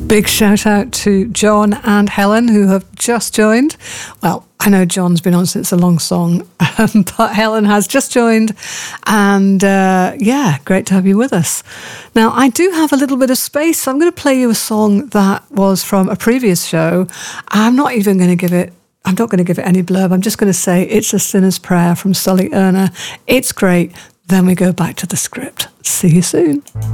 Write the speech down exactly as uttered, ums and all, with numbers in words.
Big shout out to John and Helen who have just joined. Well, I know John's been on since a long song, um, but Helen has just joined. And uh, yeah, great to have you with us. Now, I do have a little bit of space, so I'm going to play you a song that was from a previous show. I'm not even going to give it I'm not going to give it any blurb. I'm just going to say it's a Sinner's Prayer from Sully Erna. It's great. Then we go back to the script. See you soon.